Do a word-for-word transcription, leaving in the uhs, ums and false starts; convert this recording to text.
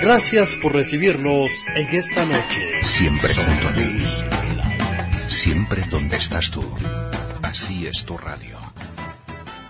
Gracias por recibirnos en esta noche. Siempre junto a ti. Siempre donde estás tú. Así es tu radio.